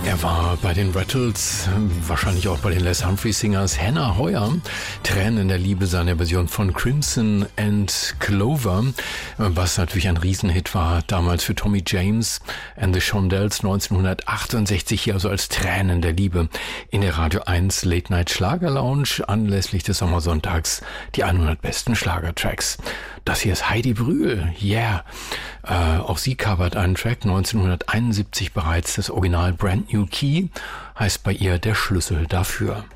Er war bei den Rattles, wahrscheinlich auch bei den Les Humphrey Singers. Hannah Heuer, Tränen der Liebe, seine Version von Crimson and Clover, was natürlich ein Riesenhit war damals für Tommy James and the Shondells 1968, hier also als Tränen der Liebe in der Radio 1 Late Night Schlager Lounge anlässlich des Sommersonntags, die 100 besten Schlagertracks. Das hier ist Heidi Brühl, yeah. Auch sie covert einen Track 1971 bereits, das Original Brand New Key heißt bei ihr Der Schlüssel dafür.